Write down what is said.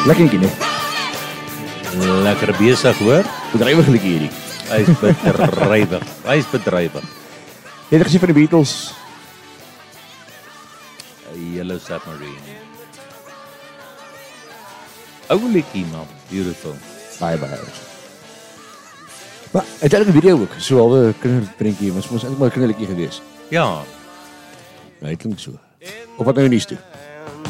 Lekker liedjie, nee. Lekker besig, hoor. Bedrywig liedjie hierdie. Hy is bedrywig. Hy is bedrywig. Jy het gesien van die Beatles? Yellow Submarine. Ou liedjie, man. Beautiful. Baie. Maar het hulle 'n video ook, so alwe kinderprentjie, was mos eintlik maar 'n kinderliedjie gewees. Ja. Nee, klink so. Of wat nou nie toe.